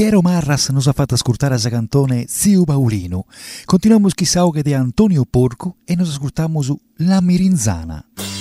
Piero Marras nos ha fatto ascoltare la cantone Zio Paolino. Continuamos chi sauga di Antonio Porco e nos ascoltamos La Mirinzana.